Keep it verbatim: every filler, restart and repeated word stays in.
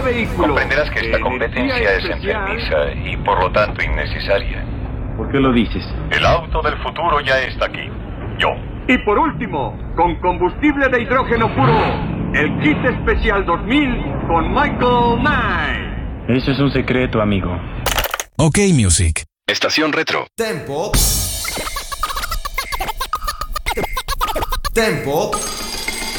vehículo. Comprenderás que esta de competencia energía es especial. enfermiza y por lo tanto innecesaria. ¿Por qué lo dices? El auto del futuro ya está aquí. Yo. Y por último, con combustible de hidrógeno puro, el kit especial dos mil con Michael Knight. Eso es un secreto, amigo. OK Music. Estación Retro. Tempo. Tempo.